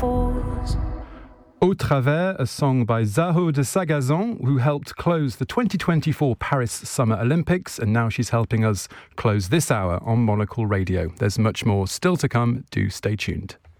falls. Au Travers, a song by Zaho de Sagazan, who helped close the 2024 Paris Summer Olympics, and now she's helping us close this hour on Monocle Radio. There's much more still to come. Do stay tuned.